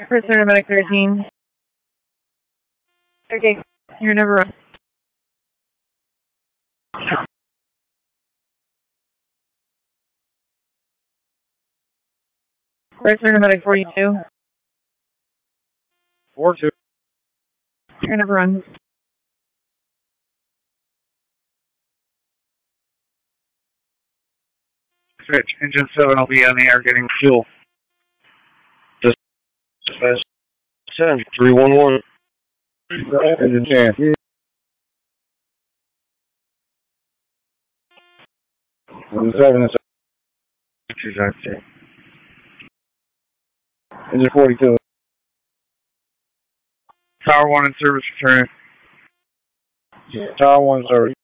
Prisoner Medic 13. Okay, you're never run. Prisoner Medic 42. 4-2. You're never run. Switch. Engine 7 will be on the air getting fuel. Dispatch 10, 311. Engine 10. Engine 7 is 2 Engine 42. Tower 1 in service return. Tower 1 service.